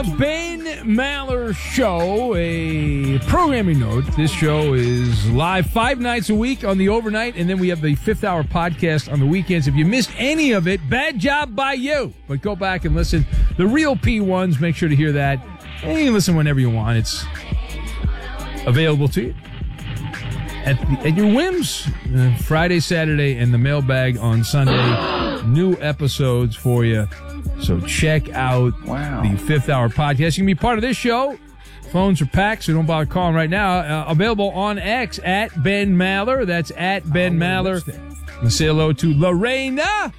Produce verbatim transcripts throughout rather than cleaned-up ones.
The Ben Maller Show, a programming note. This show is live five nights a week on the overnight, and then we have the fifth hour podcast on the weekends. If you missed any of it, bad job by you. But go back and listen. The real P ones, make sure to hear that. And you can listen whenever you want. It's available to you at, the, at your whims. Uh, Friday, Saturday, and the mailbag on Sunday. New episodes for you. So check out wow. the fifth hour podcast. You can be part of this show. Phones are packed, so don't bother calling right now. Uh, available on X at Ben Maller. That's at Ben oh, Maller. And say hello to Lorena.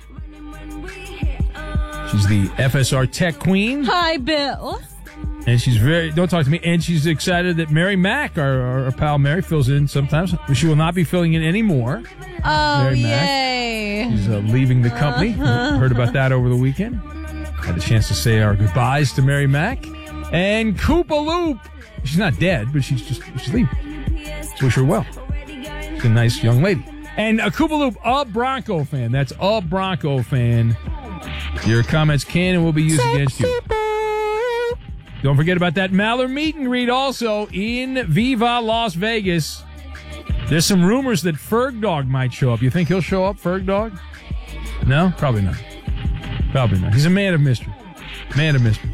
She's the F S R Tech Queen. Hi, Bill. And she's very, don't talk to me, and she's excited that Mary Mack, our, our, our pal Mary, fills in sometimes. She will not be filling in anymore. Oh, Mary yay. Mack. She's uh, leaving the company. Uh-huh. Heard about that over the weekend. Had a chance to say our goodbyes to Mary Mack. And Koopa Loop. She's not dead, but she's just, she's leaving. Let's wish her well. She's a nice young lady. And a Koopa Loop, a Bronco fan. That's a Bronco fan. Your comments can and will be used against you. Don't forget about that Maller meet and greet also in Viva Las Vegas. There's some rumors that Ferg Dog might show up. You think he'll show up, Ferg Dog? No? Probably not. Probably not. He's a man of mystery. Man of mystery.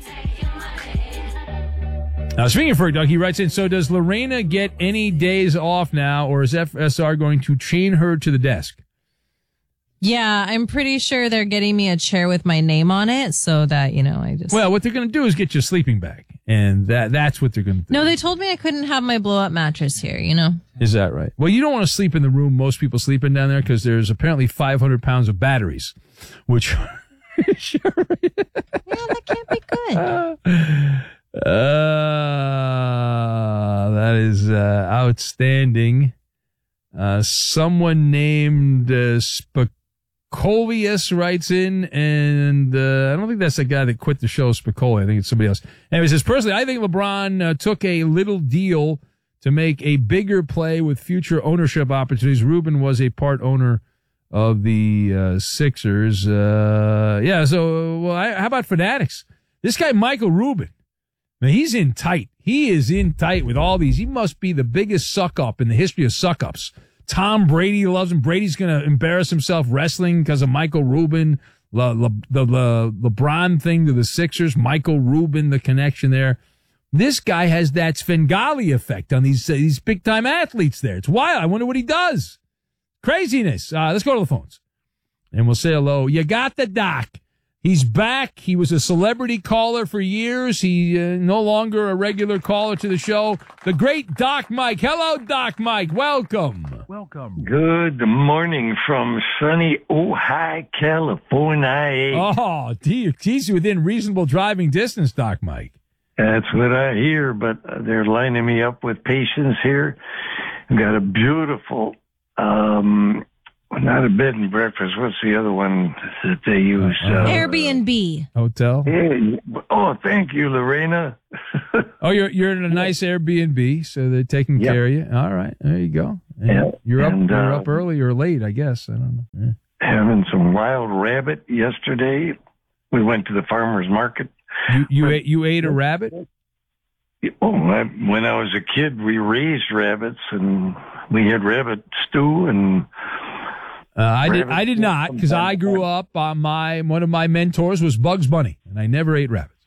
Now, speaking of Ferg Dog, he writes in, so does Lorena get any days off now, or is F S R going to chain her to the desk? Yeah, I'm pretty sure they're getting me a chair with my name on it so that, you know, I just... Well, what they're going to do is get you a sleeping bag, and that that's what they're going to do. No, they told me I couldn't have my blow-up mattress here, you know? Is that right? Well, you don't want to sleep in the room most people sleep in down there because there's apparently five hundred pounds of batteries, which... Sure. Yeah, that can't be good. Uh, uh, that is uh, outstanding. Uh, someone named uh, Spicolius writes in, and uh, I don't think that's the guy that quit the show, Spicoli. I think it's somebody else. Anyway, says, personally, I think LeBron uh, took a little deal to make a bigger play with future ownership opportunities. Rubin was a part owner of the uh, Sixers. Uh, yeah, so well, I, how about Fanatics? This guy, Michael Rubin, man, he's in tight. He is in tight with all these. He must be the biggest suck-up in the history of suck-ups. Tom Brady loves him. Brady's going to embarrass himself wrestling because of Michael Rubin. Le, Le, the Le, LeBron thing to the Sixers, Michael Rubin, the connection there. This guy has that Svengali effect on these, uh, these big-time athletes there. It's wild. I wonder what he does. Craziness. Uh, let's go to the phones. And we'll say hello. You got the doc. He's back. He was a celebrity caller for years. He uh, no longer a regular caller to the show. The great Doc Mike. Hello, Doc Mike. Welcome. Welcome. Good morning from sunny Ojai, California. Oh, geez, within reasonable driving distance, Doc Mike. That's what I hear, but they're lining me up with patients here. I've got a beautiful... Um, not a bed and breakfast. What's the other one that they use? Uh, Airbnb. Hotel. Hey, oh, thank you, Lorena. Oh, you're you're in a nice Airbnb, so they're taking yep. care of you. All right, there you go. And yeah. You're up. And, you're uh, up early or late, I guess. I don't know. Yeah. Having some wild rabbit yesterday. We went to the farmer's market. You you ate you ate a rabbit? Oh, I, when I was a kid, we raised rabbits and we had rabbit stew and. Uh, I did. I did not because I grew up on my one of my mentors was Bugs Bunny, and I never ate rabbits.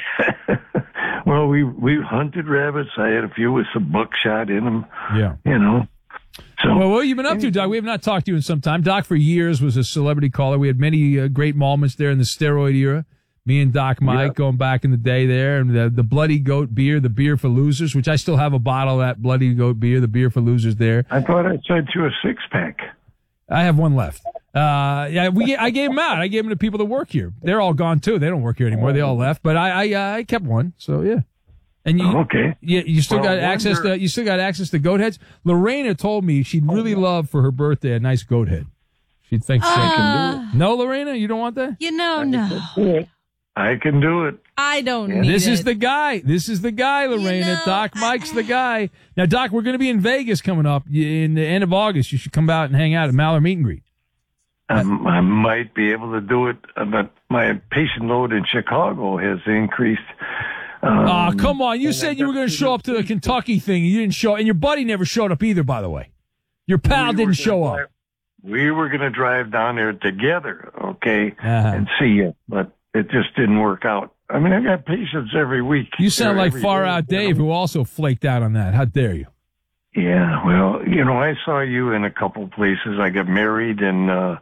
Well, we we hunted rabbits. I had a few with some buckshot in them. Yeah, you know. So, well, what have you been up to, Doc? We have not talked to you in some time. Doc, for years, was a celebrity caller. We had many uh, great moments there in the steroid era. Me and Doc Mike yeah. going back in the day there, and the, the Bloody Goat beer, the beer for losers, which I still have a bottle of that Bloody Goat beer, the beer for losers there. I thought I sent you a six pack. I have one left. Uh, yeah, we I gave them out. I gave them to people that work here. They're all gone too. They don't work here anymore. They all left. But I I, uh, I kept one. So yeah. And you okay? Yeah, you still well, got access wonder... to you still got access to goat heads. Lorena told me she'd really love for her birthday a nice goat head. She'd think uh, she can do it. No, Lorena, you don't want that? You know, no. I can do it. I don't yeah. need This it. is the guy. This is the guy, Lorena. You know, Doc Mike's the guy. Now, Doc, we're going to be in Vegas coming up in the end of August. You should come out and hang out at Maller Meet and Greet. Um, I might be able to do it, but my patient load in Chicago has increased. Um, Oh, come on. You and said I you were got going to show up to the Kentucky thing, and you didn't show, and your buddy never showed up either, by the way. Your pal we were didn't gonna show drive- up. We were going to drive down there together, okay, Uh-huh. and see you, but it just didn't work out. I mean, I got patients every week. You sound or like every Far day, Out you know? Dave, who also flaked out on that. How dare you? Yeah, well, you know, I saw you in a couple places. I got married in uh,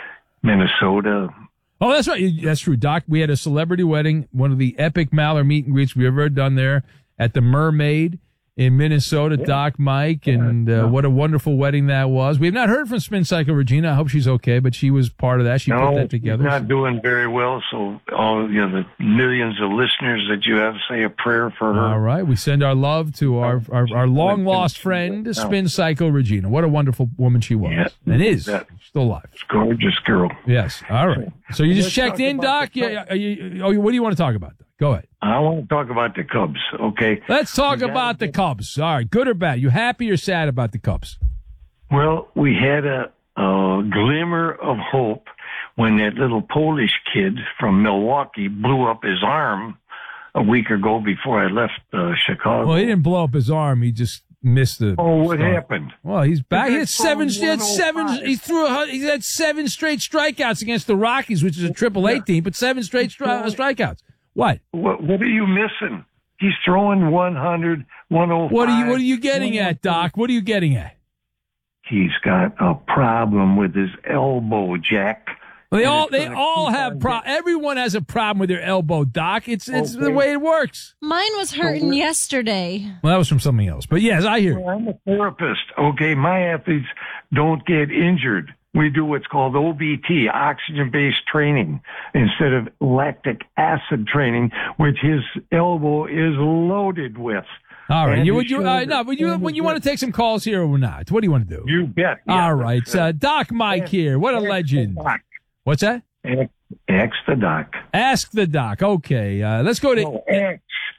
Minnesota. Oh, that's right. That's true, Doc. We had a celebrity wedding, one of the epic Maller meet and greets we ever done there at the Mermaid in Minnesota, Yeah. Doc, Mike, and uh, Yeah. what a wonderful wedding that was. We have not heard from Spin Cycle Regina. I hope she's okay, but she was part of that. She no, put that together. she's not doing very well. So all you know, the millions of listeners that you have, say a prayer for her. All right. We send our love to our, our, our long lost friend, Spin Cycle Regina. What a wonderful woman she was. Yeah. And is. Yeah. Still alive. Gorgeous girl. Yes. All right. So you just Let's checked talk in, about Doc? the Yeah. Are you, oh, what do you want to talk about, Doc? Go ahead. I want to talk about the Cubs. Okay. Let's talk You gotta about the get- Cubs. All right. Good or bad? You happy or sad about the Cubs? Well, we had a, a glimmer of hope when that little Polish kid from Milwaukee blew up his arm a week ago before I left uh, Chicago. Well, he didn't blow up his arm. He just missed the. Oh, what start. happened? Well, he's back. He He had got seven. thrown He had seven. one oh five. He threw. A, hun- he had seven straight strikeouts against the Rockies, which is a Triple A Yeah. team, but seven straight stri- strikeouts. What? What, what are you missing? He's throwing one hundred, one oh five. What are you? What are you getting at, Doc? What are you getting at? He's got a problem with his elbow, Jack. Well, they And all it's they gonna all keep have on pro- everyone has a problem with their elbow, Doc. It's it's the Okay. way it works. Mine was hurting yesterday. Well, that was from something else, but yes, I hear. Well, I'm a therapist. Okay, my athletes don't get injured. We do what's called O B T, oxygen-based training, instead of lactic acid training, which his elbow is loaded with. All right, And you his would you uh, shoulder. no, but you And when his you want to take some calls here or not? What do you want to do? You bet. Yeah, All right, that's uh, Doc Mike here. What a Ask the legend. doc. What's that? Ask, ask the doc. Ask the Doc. Okay, uh, let's go to No, X.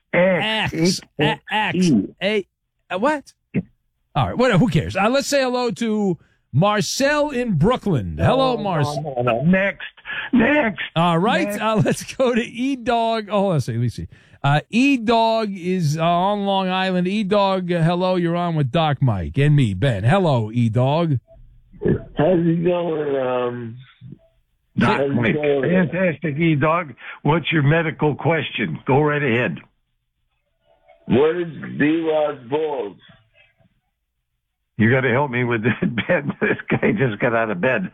X. X. A- X. A. uh, What? All right. What? Who cares? Uh, let's say hello to Marcel in Brooklyn. Hello, Marcel. No, no, no. Next. Next. All right. Next. Uh, let's go to E Dog. Oh, let's see. Let me see. Uh, E Dog is uh, on Long Island. E Dog, uh, hello. You're on with Doc Mike and me, Ben. Hello, E Dog. How's it going? Um, Doc how's it Mike. going? Fantastic, E-Dog. What's your medical question? Go right ahead. What is D-Rod's balls? You got to help me with this bed. This guy just got out of bed.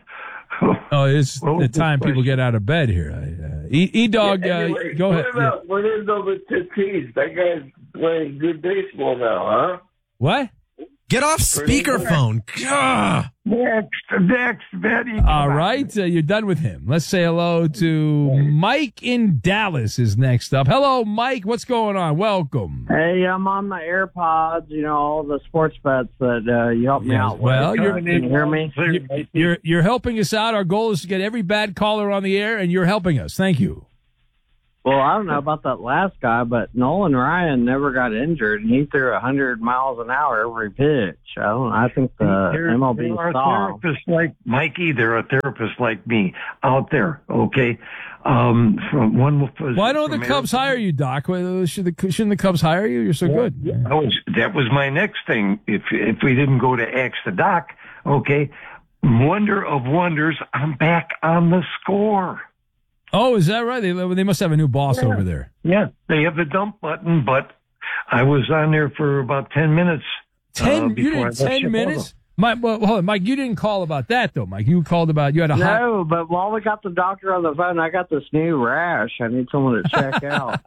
Oh, it's What was the time the people question? get out of bed here. Uh, E E Dog, Yeah, uh, anyway, go what ahead. About, What is over Tatis? That guy's playing good baseball now, huh? What? Get off speakerphone. Gah! Next, next, Betty. All right, uh, you're done with him. Let's say hello to Mike in Dallas is next up. Hello, Mike. What's going on? Welcome. Hey, I'm on my AirPods, you know, all the sports bets that uh, you helped me Yes, out with. well, you're- Can you hear me? You're, you're you're helping us out. Our goal is to get every bad caller on the air, and you're helping us. Thank you. Well, I don't know about that last guy, but Nolan Ryan never got injured, and he threw one hundred miles an hour every pitch. I don't. I think the There- M L B there are saw. therapists like Mikey. There are therapists like me out there. Okay, um, from one. Was Why don't the from Cubs Arizona. hire you, Doc? Well, Should the, shouldn't the Cubs hire you? You're so good. That was that was my next thing. If if we didn't go to Ask the Doc, okay. Wonder of wonders, I'm back on the score. Oh, is that right? They they must have a new boss Yeah. over there. Yeah, they have the dump button, but I was on there for about ten minutes. Ten? uh, you before I did left ten Chicago. minutes? Mike, well, hold on, Mike. You didn't call about that though, Mike. You called about you had a hot. No, but while we got the doctor on the phone, I got this new rash. I need someone to check out.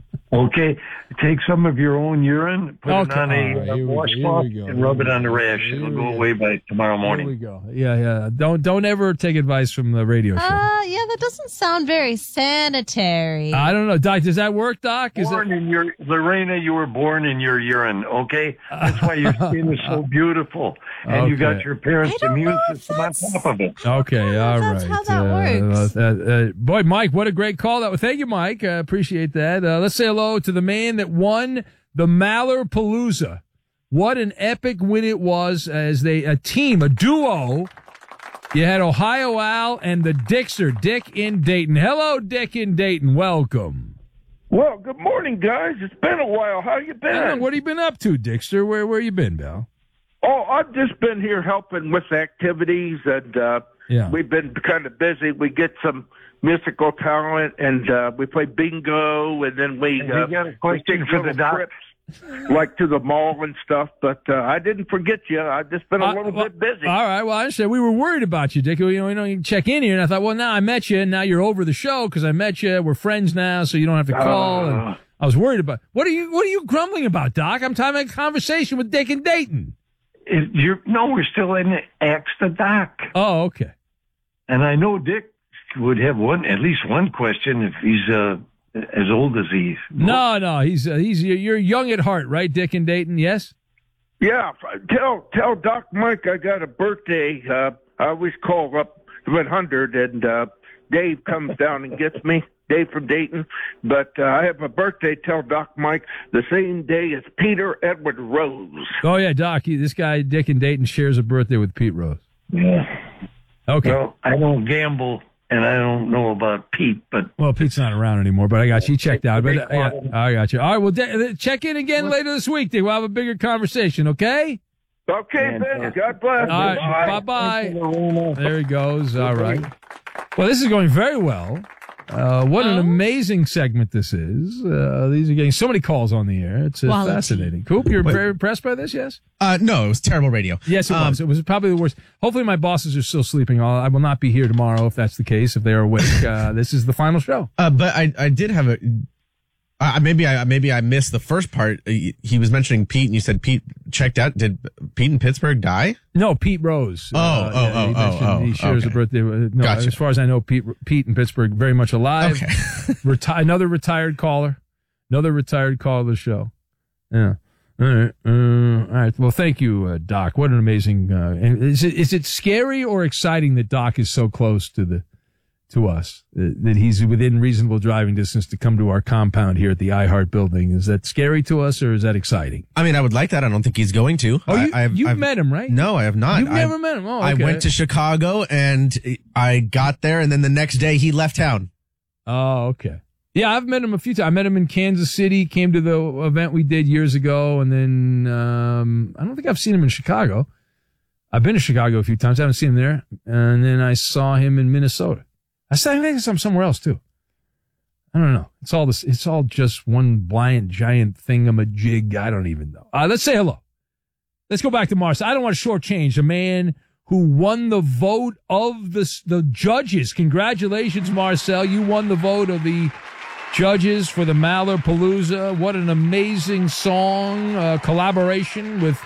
Okay, take some of your own urine, put Okay, it on all a right, uh, here we go, washcloth, here we go, and rub here it we on the go, rash. here It'll we go go. away by tomorrow Here we morning. go. Yeah, yeah. Don't don't ever take advice from the radio show. Uh, yeah, that doesn't sound very sanitary. I don't know, Doc. Does that work, Doc? Is Born that, in your Lorena, you were born in your urine. Okay, that's why your skin is so beautiful, and you got Okay. your parents' I don't immune know if system on that's- top of it. okay, know all if right. that's how that Uh, works. uh, uh, boy, Mike, what a great call! That. Thank you, Mike. I appreciate that. Uh, let's say hello to the man that won the Maller Palooza. What an epic win it was as they a team, a duo. You had Ohio Al and the Dixer, Dick in Dayton. Hello, Dick in Dayton. Welcome. Well, good morning, guys. It's been a while. How you been? Uh, what have you been up to, Dixter? Where where you been, Bell? Oh, I've just been here helping with activities, and uh, Yeah. we've been kind of busy. We get some musical talent, and uh, we play bingo, and then we, Have uh, you got a we question take for the little doc? trips, like to the mall and stuff. But uh, I didn't forget you. I've just been a Uh, little well, bit busy. All right. Well, I understand. We were worried about you, Dick. You know, you know, you can check in here, and I thought, well, now I met you, and now you're over the show because I met you. We're friends now, so you don't have to call. Uh. and I was worried about. What are you? What are you grumbling about, Doc? I'm having a conversation with Dick and Dayton. Is you're, no, we're still in Ask the Doc. Oh, okay. And I know Dick would have one, at least one question if he's uh, as old as he. No, no, he's uh, he's you're young at heart, right, Dick and Dayton? Yes. Yeah, tell tell Doc Mike I got a birthday. Uh, I always call up one hundred, and uh, Dave comes down and gets me. Dave from Dayton. But uh, I have a birthday. Tell Doc Mike the same day as Peter Edward Rose. Oh yeah, Doc. He, this guy Dick and Dayton shares a birthday with Pete Rose. Yeah. Okay. Well, I don't gamble, and I don't know about Pete, but Well, Pete's not around anymore, but I got you. He checked out. But uh, yeah, I got you. All right. Well, de- check in again later this week, Dick. We'll have a bigger conversation. Okay. Okay, Ben. God bless. All right. Bye bye. There he goes. All right. Well, this is going very well. Uh, what an Oh. amazing segment this is. Uh, these are getting so many calls on the air. It's uh, Quality. fascinating. Coop, you're Wait. very impressed by this, yes? Uh, no, it was terrible radio. Yes, it Um, was. It was probably the worst. Hopefully my bosses are still sleeping. I'll, I will not be here tomorrow if that's the case, if they are awake. Uh, this is the final show. Uh, but I, I did have a. Uh, maybe I maybe I missed the first part. Uh, He was mentioning Pete, and you said Pete checked out. Did Pete in Pittsburgh die? No, Pete Rose. Oh, Uh, oh, yeah, he oh, mentioned oh, He shares okay. a birthday. with- No, Gotcha. as far as I know, Pete Pete in Pittsburgh, very much alive. Okay. Reti- another retired caller. Another retired caller of the show. Yeah. All right. Uh, all right. Well, thank you, uh, Doc. What an amazing. Uh, and is it is it scary or exciting that Doc is so close to the to us that, that he's within reasonable driving distance to come to our compound here at the iHeart building? Is that scary to us or is that exciting? I mean, I would like that. I don't think he's going to. Oh, you, I, I've, you've I've, met him, right? No, I have not. You've I've- never met him. Oh, I okay. went to Chicago and I got there, and then the next day he left town. Oh, okay. Yeah, I've met him a few times. I met him in Kansas City, came to the event we did years ago, and then um, I don't think I've seen him in Chicago. I've been to Chicago a few times. I haven't seen him there. And then I saw him in Minnesota. I saw him I think I'm somewhere else too. I don't know. It's all this. It's all just one blind giant thingamajig. I don't even know. Uh, let's say hello. Let's go back to Marcel. I don't want to shortchange a man who won the vote of the the judges. Congratulations, Marcel. You won the vote of the judges for the Malapalooza. What an amazing song uh, collaboration with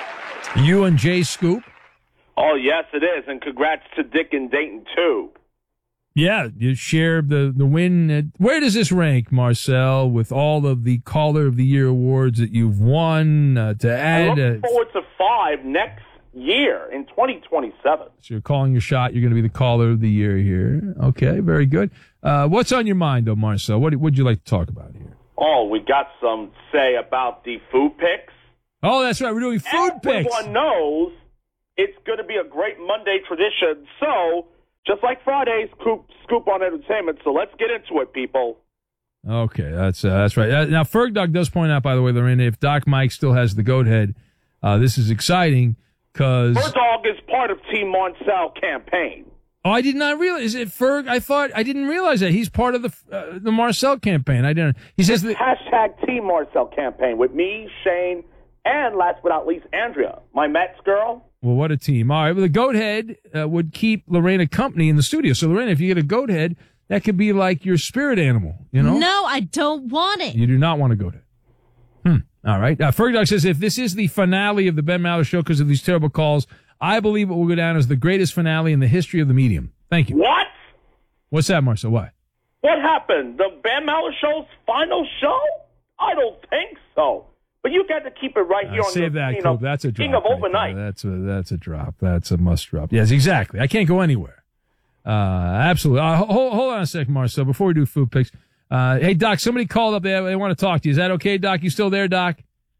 you and Jay Scoop. Oh, yes, it is. And congrats to Dick and Dayton, too. Yeah, you share the, the win. At, where does this rank, Marcel, with all of the Caller of the Year awards that you've won uh, to I add? look Uh, forward to five next year in twenty twenty-seven. so you're calling your shot. You're going to be the Caller of the Year here. Okay, very good. Uh, what's on your mind, though, Marcel? What would you like to talk about here? Oh, we got some say about the food picks. Oh, that's right. We're doing food picks. Everyone knows it's going to be a great Monday tradition. So, just like Fridays, scoop, scoop on entertainment. So let's get into it, people. Okay, that's uh, that's right. Uh, now, Ferg Dog does point out, by the way, Lorena, if Doc Mike still has the goat head, uh, this is exciting because. Bird Dog is part of Team Marcel campaign. Oh, I did not realize. Is it Ferg? I thought I didn't realize that he's part of the uh, the Marcel campaign. I didn't. He says that. Hashtag Team Marcel campaign with me, Shane, and last but not least, Andrea, my Mets girl. Well, what a team! All right, well, the goat head uh, would keep Lorena company in the studio. So, Lorena, if you get a goat head, that could be like your spirit animal. You know? No, I don't want it. You do not want a goat head. Hmm. All right. Uh, Ferg Dog says if this is the finale of the Ben Maller show because of these terrible calls, I believe it will go down as the greatest finale in the history of the medium. Thank you. What? What's that, Marcel? Why? What happened? The Ben Maller show's final show? I don't think so. But you got to keep it right here Uh, on save the that, King Coop. of, That's a drop. King of right Overnight. there. That's a that's a drop. That's a must drop. Yes, exactly. I can't go anywhere. Uh, absolutely. Uh, hold, hold on a second, Marcel. Before we do food picks, uh, hey Doc, somebody called up there. They want to talk to you. Is that okay, Doc? You still there, Doc?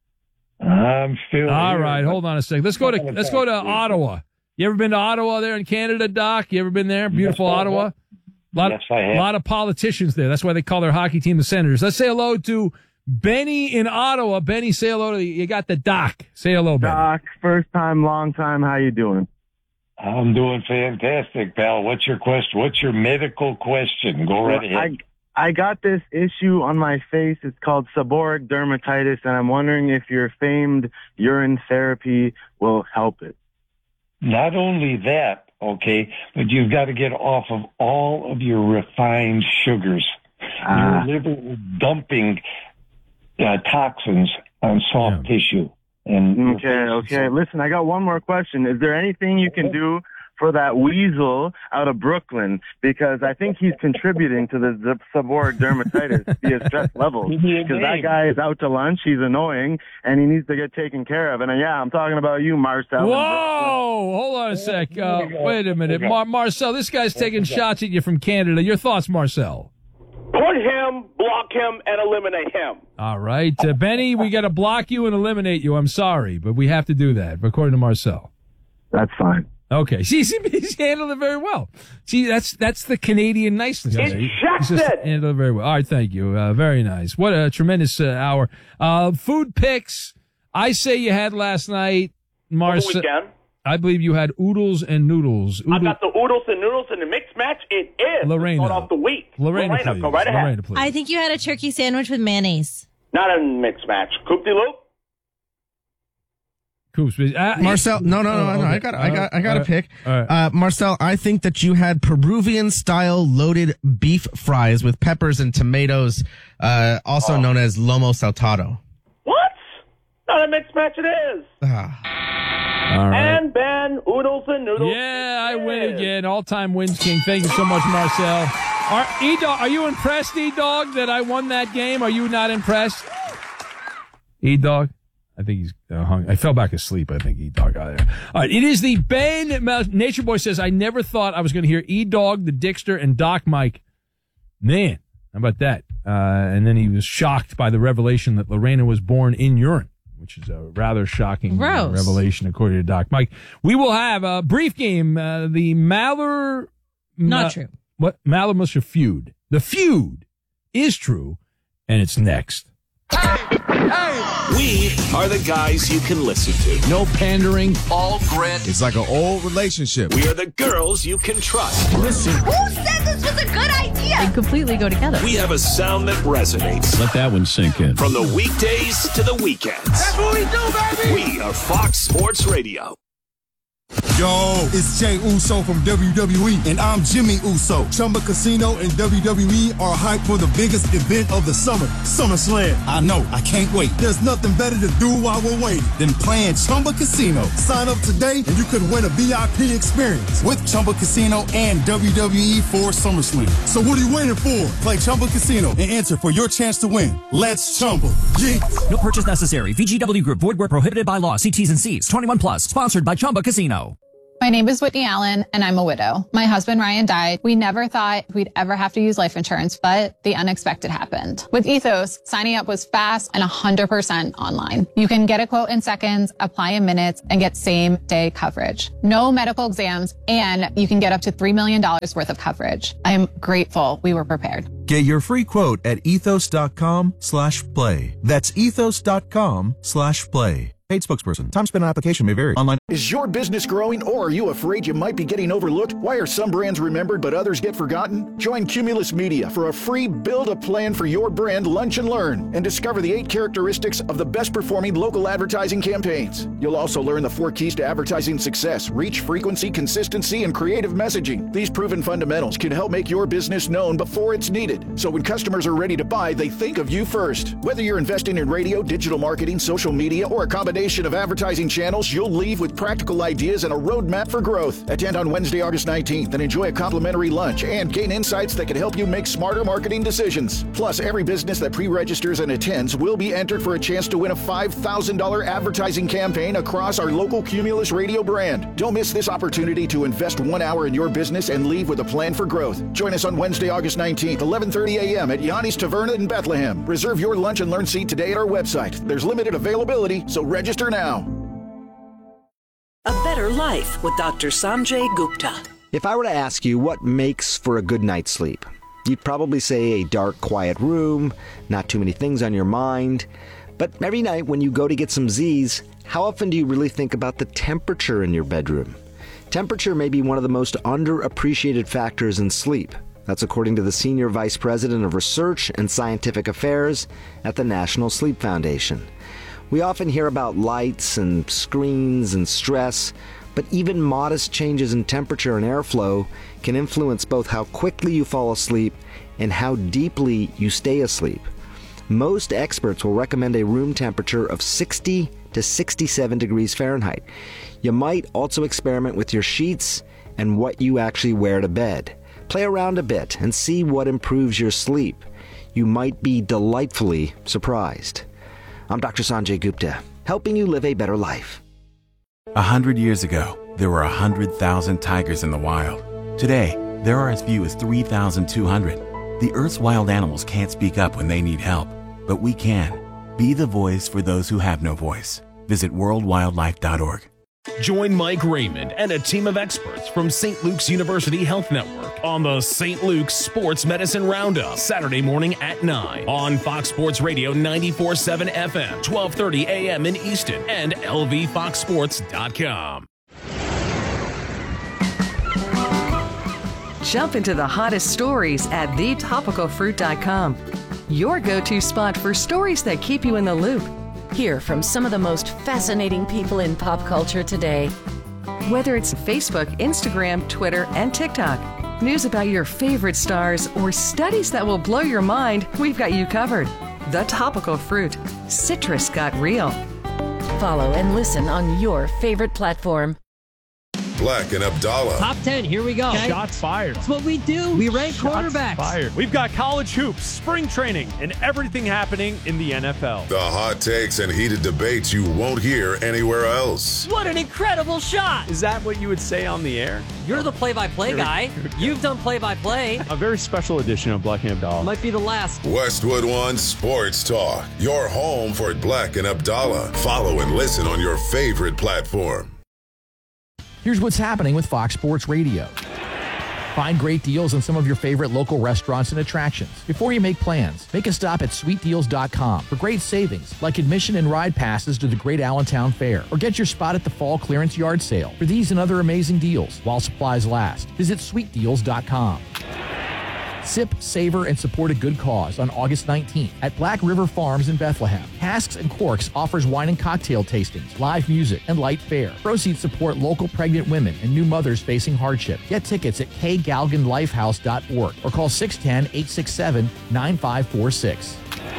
I'm still All here, right. but- Hold on a second. Let's go to let's go to Ottawa. You ever been to Ottawa there in Canada, Doc? You ever been there? Beautiful Ottawa. Lot, Yes, I have. A lot of politicians there. That's why they call their hockey team the Senators. Let's say hello to Benny in Ottawa. Benny, say hello to you. Got the doc. Say hello, Benny. Doc, first time, long time. How you doing? I'm doing fantastic, pal. What's your question? What's your medical question? Go right ahead. I I got this issue on my face. It's called seborrheic dermatitis, and I'm wondering if your famed urine therapy will help it. Not only that, okay, but you've got to get off of all of your refined sugars. Ah. Your liver is dumping uh, toxins on soft Yeah. tissue. And Okay, okay. Listen, I got one more question. Is there anything you can do for that weasel out of Brooklyn? Because I think he's contributing to the z- seborrheic dermatitis via stress levels. Give me a Because that name. guy is out to lunch. He's annoying, and he needs to get taken care of. And uh, yeah, I'm talking about you, Marcel. Whoa! Hold on a sec. Uh, wait a minute. Mar- Marcel, this guy's taking shots at you from Canada. Your thoughts, Marcel? Put him, block him, and eliminate him. All right. Uh, Benny, we got to block you and eliminate you. I'm sorry, but we have to do that, according to Marcel. That's fine. Okay. See, see, he's handled it very well. See, that's that's the Canadian niceness. It's He- He's just Jackson. handled it very well. All right, thank you. Uh, very nice. What a tremendous uh, hour. Uh, food picks. I say you had last night, Over the Marcel. weekend. I believe you had oodles and noodles. I Oodle- got the oodles and noodles in the mixed match. It is. Lorena. Start off the week. Lorena, Lorena, please. go right ahead. Lorena, please. I think you had a turkey sandwich with mayonnaise. Not a mixed match. Coupe de Loop. Coops, please. Uh, Marcel, no, no, no, Oh, no. okay. I got, I got, I got All a right. pick. All right. Uh, Marcel, I think that you had Peruvian style loaded beef fries with peppers and tomatoes, uh, also Oh. known as lomo saltado. What? Not a mixed match. It is. Ah. All right. And Ben, oodles and noodles. Yeah, I It win is. again. All-time wins king. Thank you so much, Marcel. Are, E-Dog, are you impressed, E-Dog, that I won that game? Are you not impressed? E-Dog? I think he's uh, hung. I fell back asleep. I think E-Dog got there. All right, it is the Ben. Nature Boy says, I never thought I was going to hear E-Dog, the Dickster, and Doc Mike. Man, how about that? Uh, and then he was shocked by the revelation that Lorena was born in urine, which is a rather shocking uh, Gross. revelation, according to Doc Mike. We will have a brief game. Uh, the Maller... Not Ma- true. What? Maller Musher feud. The feud is true, and it's next. We are the guys you can listen to. No pandering. All grit. It's like an old relationship. We are the girls you can trust. Listen. Who said this was a good idea? They completely go together. We have a sound that resonates. Let that one sink in. From the weekdays to the weekends. That's what we do, baby. We are Fox Sports Radio. Yo, it's Jay Uso from W W E, and I'm Jimmy Uso. Chumba Casino and W W E are hyped for the biggest event of the summer, SummerSlam. I know, I can't wait. There's nothing better to do while we're waiting than playing Chumba Casino. Sign up today and you could win a V I P experience with Chumba Casino and W W E for SummerSlam. So what are you waiting for? Play Chumba Casino and enter for your chance to win. Let's Chumba. Yeah. No purchase necessary. V G W Group. Void where prohibited by law. See T's and C's. twenty-one plus. Sponsored by Chumba Casino. My name is Whitney Allen, and I'm a widow. My husband, Ryan, died. We never thought we'd ever have to use life insurance, but the unexpected happened. With Ethos, signing up was fast and one hundred percent online. You can get a quote in seconds, apply in minutes, and get same-day coverage. No medical exams, and you can get up to three million dollars worth of coverage. I am grateful we were prepared. Get your free quote at ethos.com slash play. That's ethos.com slash play. Paid spokesperson. Time spent on application may vary. Online. Is your business growing, or are you afraid you might be getting overlooked? Why are some brands remembered but others get forgotten? Join Cumulus Media for a free Build a Plan for Your Brand Lunch and Learn and discover the eight characteristics of the best performing local advertising campaigns. You'll also learn the four keys to advertising success: reach, frequency, consistency, and creative messaging. These proven fundamentals can help make your business known before it's needed. So when customers are ready to buy, they think of you first. Whether you're investing in radio, digital marketing, social media, or a combination of advertising channels, you'll leave with practical ideas and a roadmap for growth. Attend on Wednesday, August nineteenth and enjoy a complimentary lunch and gain insights that can help you make smarter marketing decisions. Plus, every business that pre-registers and attends will be entered for a chance to win a five thousand dollars advertising campaign across our local Cumulus Radio brand. Don't miss this opportunity to invest one hour in your business and leave with a plan for growth. Join us on Wednesday, August nineteenth, eleven thirty a.m. at Yanni's Taverna in Bethlehem. Reserve your lunch and learn seat today at our website. There's limited availability, so register now. A better life with Doctor Sanjay Gupta. If I were to ask you what makes for a good night's sleep, you'd probably say a dark, quiet room, not too many things on your mind. But every night when you go to get some Z's, how often do you really think about the temperature in your bedroom? Temperature may be one of the most underappreciated factors in sleep. That's according to the Senior Vice President of Research and Scientific Affairs at the National Sleep Foundation. We often hear about lights and screens and stress, but even modest changes in temperature and airflow can influence both how quickly you fall asleep and how deeply you stay asleep. Most experts will recommend a room temperature of sixty to sixty-seven degrees Fahrenheit. You might also experiment with your sheets and what you actually wear to bed. Play around a bit and see what improves your sleep. You might be delightfully surprised. I'm Doctor Sanjay Gupta, helping you live a better life. A hundred years ago, there were a hundred thousand tigers in the wild. Today, there are as few as three thousand two hundred. The Earth's wild animals can't speak up when they need help, but we can. Be the voice for those who have no voice. Visit world wildlife dot org. Join Mike Raymond and a team of experts from Saint Luke's University Health Network on the Saint Luke's Sports Medicine Roundup, Saturday morning at nine on Fox Sports Radio ninety-four point seven F M, twelve thirty A M in Easton, and L V fox sports dot com. Jump into the hottest stories at the topical fruit dot com, your go-to spot for stories that keep you in the loop. Hear from some of the most fascinating people in pop culture today. Whether it's Facebook, Instagram, Twitter, and TikTok, news about your favorite stars, or studies that will blow your mind, we've got you covered. The Topical Fruit. Citrus got real. Follow and listen on your favorite platform. Black and Abdallah. Top ten, here we go. Okay. Shots fired. That's what we do. We rank Shots quarterbacks. Fired. We've got college hoops, spring training, and everything happening in the N F L. The hot takes and heated debates you won't hear anywhere else. What an incredible shot. Is that what you would say on the air? You're the play-by-play guy. You've done play-by-play. A very special edition of Black and Abdallah. Might be the last. Westwood One Sports Talk. Your home for Black and Abdallah. Follow and listen on your favorite platform. Here's what's happening with Fox Sports Radio. Find great deals on some of your favorite local restaurants and attractions. Before you make plans, make a stop at sweet deals dot com for great savings, like admission and ride passes to the Great Allentown Fair, or get your spot at the Fall Clearance Yard Sale. For these and other amazing deals, while supplies last, visit sweet deals dot com. Sip, savor, and support a good cause on August nineteenth at Black River Farms in Bethlehem. Casks and Corks offers wine and cocktail tastings, live music, and light fare. Proceeds support local pregnant women and new mothers facing hardship. Get tickets at k galgan lifehouse dot org or call six one zero, eight six seven, nine five four six.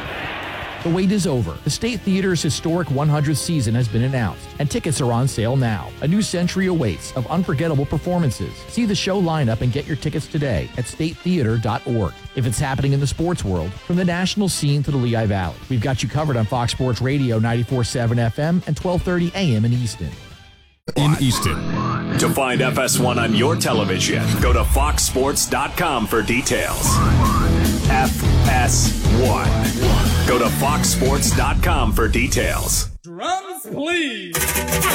The wait is over. The State Theater's historic one hundredth season has been announced, and tickets are on sale now. A new century awaits of unforgettable performances. See the show lineup and get your tickets today at state theater dot org. If it's happening in the sports world, from the national scene to the Lehigh Valley, we've got you covered on Fox Sports Radio ninety-four point seven F M and twelve thirty A M in Easton. In Easton. To find F S one on your television, go to fox sports dot com for details. F S one. Go to fox sports dot com for details. Drums, please.